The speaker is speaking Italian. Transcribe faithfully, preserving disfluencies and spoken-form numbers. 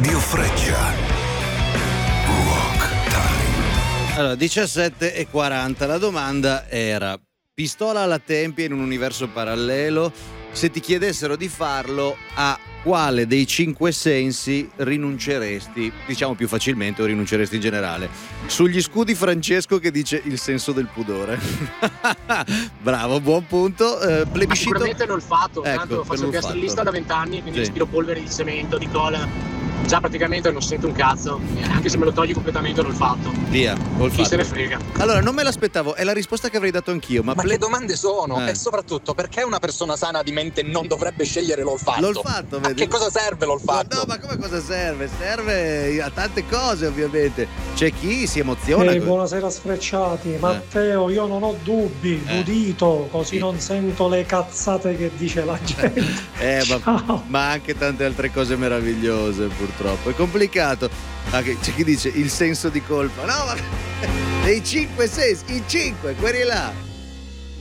Radio Freccia. Rock Time. Allora, diciassette e quaranta. La domanda era: pistola alla tempia in un universo parallelo, se ti chiedessero di farlo, a quale dei cinque sensi rinunceresti, diciamo più facilmente, o rinunceresti in generale? Sugli scudi Francesco che dice il senso del pudore. Bravo, buon punto. Eh, plebiscito. Sicuramente l'olfatto, ecco, tanto faccio il piastrellista da vent'anni, quindi sì. respiro polvere di cemento, di cola. Già praticamente non sento un cazzo, anche se me lo togli completamente l'olfatto. Via, olfatto. Chi se ne frega. Allora, non me l'aspettavo, è la risposta che avrei dato anch'io. Ma, Ma ple- che domande sono? Eh. E soprattutto, perché una persona sana di mente non dovrebbe scegliere l'olfatto? L'olfatto, Ma vedi? che cosa serve l'olfatto? No, ma come cosa serve? Serve a tante cose, ovviamente. C'è chi si emoziona. Ehi, con- buonasera sfrecciati. Matteo, io non ho dubbi, Eh. l'udito, così Sì. non sento le cazzate che dice la gente. Eh, ma, Ciao. ma anche tante altre cose meravigliose, purtroppo. È complicato. Anche, c'è chi dice il senso di colpa. No, ma dei cinque sensi, i cinque, quelli là.